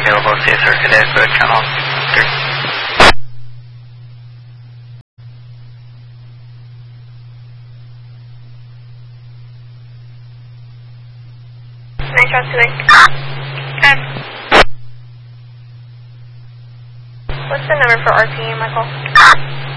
available CSR today for channel 3. Nitro 28. Okay. What's the number for RPA, Michael?